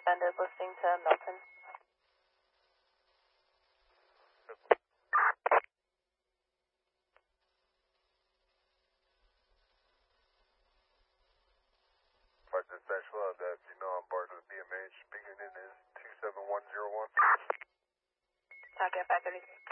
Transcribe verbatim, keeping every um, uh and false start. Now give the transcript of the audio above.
suspended, listening to Milton. Flight dispatch love that you know I'm part of the B M H. Beginning is two seven one zero one. Copy, five thirty-six.